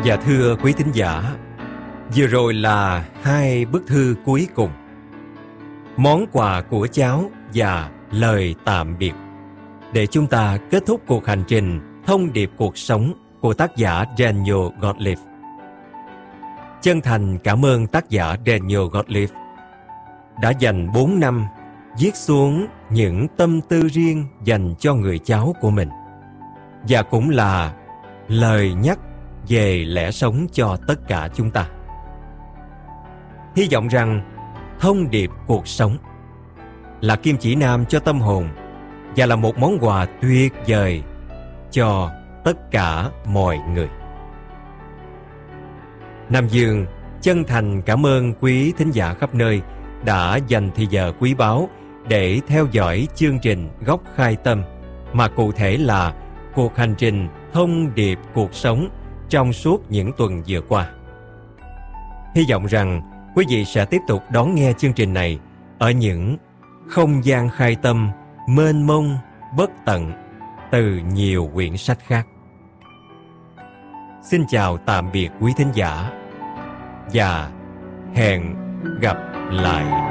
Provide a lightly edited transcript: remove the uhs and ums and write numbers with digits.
Dạ thưa quý thính giả, vừa rồi là 2 bức thư cuối cùng. Món quà của cháu và lời tạm biệt, để chúng ta kết thúc cuộc hành trình thông điệp cuộc sống của tác giả Daniel Gottlieb. Chân thành cảm ơn tác giả Daniel Gottlieb đã dành 4 năm viết xuống những tâm tư riêng dành cho người cháu của mình, và cũng là lời nhắc về lẽ sống cho tất cả chúng ta. Hy vọng rằng thông điệp cuộc sống là kim chỉ nam cho tâm hồn và là một món quà tuyệt vời cho tất cả mọi người. Nam Dương chân thành cảm ơn quý thính giả khắp nơi đã dành thời giờ quý báu để theo dõi chương trình Góc Khai Tâm, mà cụ thể là cuộc hành trình thông điệp cuộc sống trong suốt những tuần vừa qua. Hy vọng rằng quý vị sẽ tiếp tục đón nghe chương trình này ở những không gian khai tâm mênh mông bất tận từ nhiều quyển sách khác. Xin chào tạm biệt quý thính giả và hẹn gặp lại.